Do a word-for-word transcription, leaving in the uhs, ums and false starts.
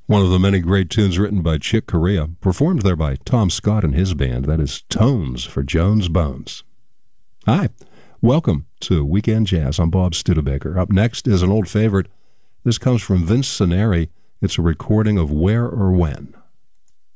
One of the many great tunes written by Chick Corea, performed there by Tom Scott and his band. That is Tones for Jones Bones. Hi, welcome to Weekend Jazz. I'm Bob Studebaker. Up next is an old favorite. This comes from Vince Soneri. It's a recording of Where or When.